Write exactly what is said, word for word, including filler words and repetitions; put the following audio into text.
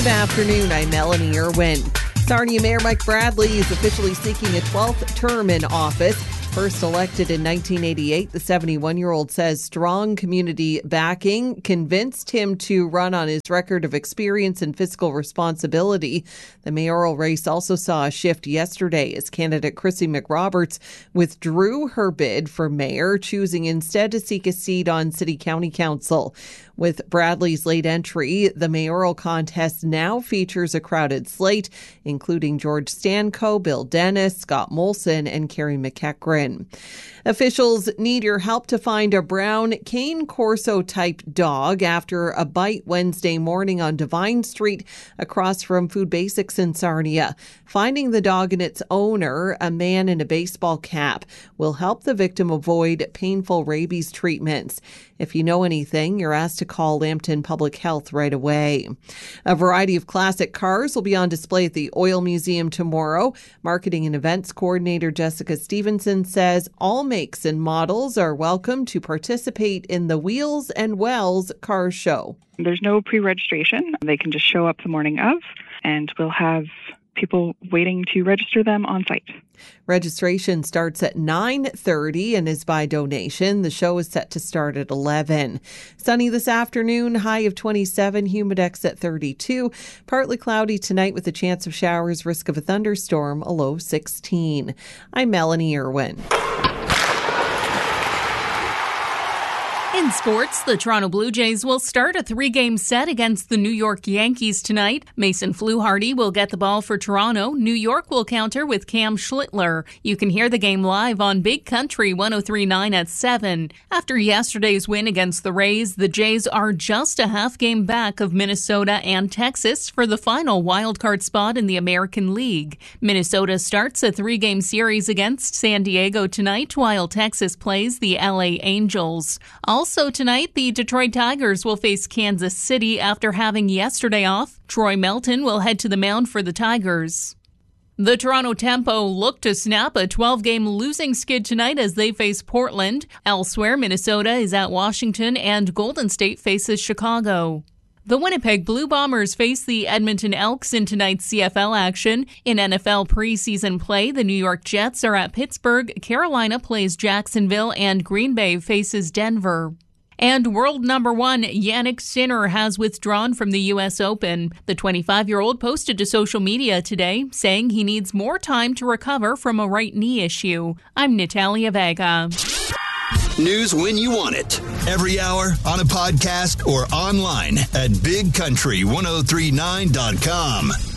Good afternoon. I'm Melanie Irwin. Sarnia Mayor Mike Bradley is officially seeking a twelfth term in office. First elected in nineteen eighty-eight, the seventy-one-year-old says strong community backing convinced him to run on his record of experience and fiscal responsibility. The mayoral race also saw a shift yesterday as candidate Chrissy McRoberts withdrew her bid for mayor, choosing instead to seek a seat on City County Council. With Bradley's late entry, the mayoral contest now features a crowded slate, including George Stanco, Bill Dennis, Scott Molson, and Carrie McEachran. Officials need your help to find a brown Cane Corso-type dog after a bite Wednesday morning on Devine Street across from Food Basics in Sarnia. Finding the dog and its owner, a man in a baseball cap, will help the victim avoid painful rabies treatments. If you know anything, you're asked to call Lambton Public Health right away. A variety of classic cars will be on display at the Oil Museum tomorrow. Marketing and Events Coordinator Jessica Stevenson says all makes and models are welcome to participate in the Wheels and Wells Car Show. There's no pre-registration. They can just show up the morning of, and we'll have people waiting to register them on site. Registration starts at nine thirty and is by donation. The show is set to start at eleven. Sunny this afternoon, high of twenty-seven, humidex at thirty-two. Partly cloudy tonight with a chance of showers, risk of a thunderstorm, a low sixteen. I'm Melanie Irwin. In sports, the Toronto Blue Jays will start a three-game set against the New York Yankees tonight. Mason Fluharty will get the ball for Toronto. New York will counter with Cam Schlittler. You can hear the game live on Big Country one oh three point nine at seven. After yesterday's win against the Rays, the Jays are just a half game back of Minnesota and Texas for the final wildcard spot in the American League. Minnesota starts a three-game series against San Diego tonight, while Texas plays the L A Angels. Also tonight, the Detroit Tigers will face Kansas City after having yesterday off. Troy Melton will head to the mound for the Tigers. The Toronto Tempo look to snap a twelve-game losing skid tonight as they face Portland. Elsewhere, Minnesota is at Washington and Golden State faces Chicago. The Winnipeg Blue Bombers face the Edmonton Elks in tonight's C F L action. In N F L preseason play, the New York Jets are at Pittsburgh, Carolina plays Jacksonville, and Green Bay faces Denver. And world number one, Jannik Sinner, has withdrawn from the U S Open. The twenty-five-year-old posted to social media today, saying he needs more time to recover from a right knee issue. I'm Natalia Vega. News when you want it. Every hour, on a podcast, or online at big country ten thirty-nine dot com.